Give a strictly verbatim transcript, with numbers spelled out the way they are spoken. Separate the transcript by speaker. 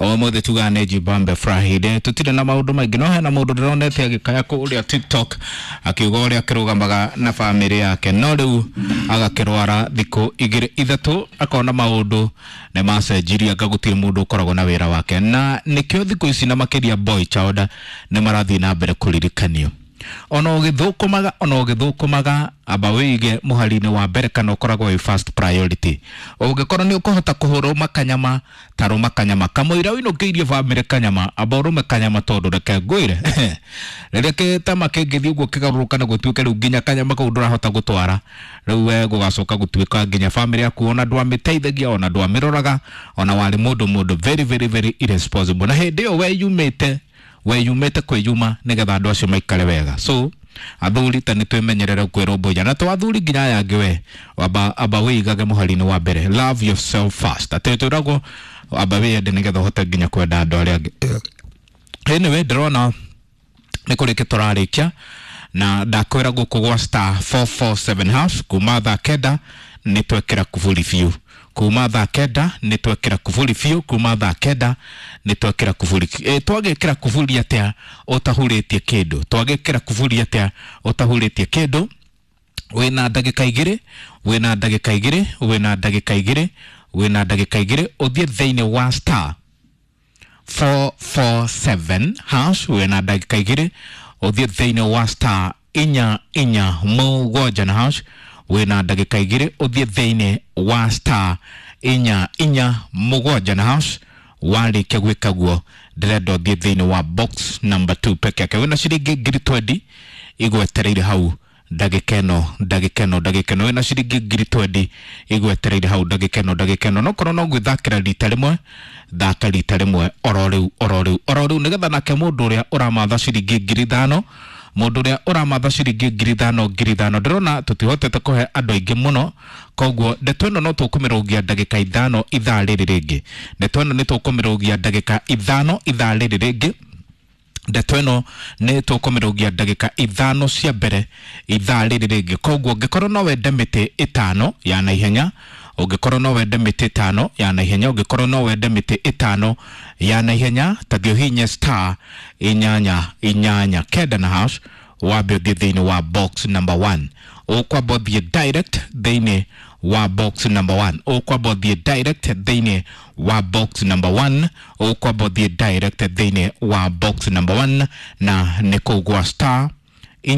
Speaker 1: o mo de tugane Jibambe Friday tutire na maundu maingi no hena mundu ndironete agikaya ku uria TikTok akiuga uria kirugamaga na family yake no riu agakirwara thiku igire ithatu akona maundu ne macenjiria agagutire mundu ukoragwo na wira wake na nikio thiku ici na makiria boy child ne marathi na mbere kulirikanio ono githukumaga ono githukumaga aba wige muharine wa mbere kana ukoragwo i first priority ugikorwo ni ukuhota kuhura makanyama taro makanyama kamuira wino keirie family kanyama aba uru makanyama tondu reke ngwire reke tama kengithi uguo kigaruruka na gutuika riu nginya kanyama kau ndurahota gutwara riu we gugacoka gutuika nginya family yaku ona ndwa miteithagia ona ndwa miroraga ona wali mundu mundu very very very irresponsible na hindi yo we yumite we yumete kweyuma nigetha andu acio maikare wega so athuri ta ni twemenyerere kwero boya na to athuri nginya yange we aba aba wigage muharine wa mbere love yourself first ateturago aba we ende nigetha hote nginya kwenda andu aria anyway drona ni kurike turarikia na ndakwira guku gwa star four four seven house kuma tha kenda ni twekera kuvuli view kuma tha kenda ni twekera kuvuli view kuma tha kenda ni twekera kuvuli e twagekera kuvuli atia utahuritie kindu twagekera kuvuli atia utahuritie kindu wina ndagika igire wina ndagika igire wina ndagika igire wina ndagika igire uthie thiine wa star four four seven house wina ndagika igire uthie thiine wa star inya inya mugwanja na house wina ndagika igire uthie thiine wa star inya inya mugwanja na house wali kegwikaguo dredo thie thiine wa box number two peke yake wina shiringi ngiri twenty igwetereire hau ndagikeno ndagikeno ndagikeno wina shiringi ngiri twenty igwetereire hau ndagikeno ndagikeno no kono no gwithakira rita rimwe thaka rita rimwe ororiu ororiu ororiu nigetha nake mundu uria uramatha shiringi ngiri thano mundu uria uramatha shiringi ngiri thano ngiri thano ndirona tutihotete kuhe andu aingi muno koguo ndeto ino no tukumirugia ndagika ithano ithaa riri ringi ndeto ino ni tukumirugia ndagika ithano ithaa riri ringi ndeto ino ni tukumirugia ndagika ithano cia mbere ithaa riri ringi koguo ngikorwo no wende miti itano ya naihenya ugikorwo no wende miti itano ya naihenya ugikorwo no wende miti itano ya naihenya tathio hinye star inyanya inyanya kenda na house wabe thiine wa box number one ukwamba thie direct thiine wa box number one ukwamba thie direct thiine wa box number one ukwamba thie direct thiine wa box number one na nikugwa star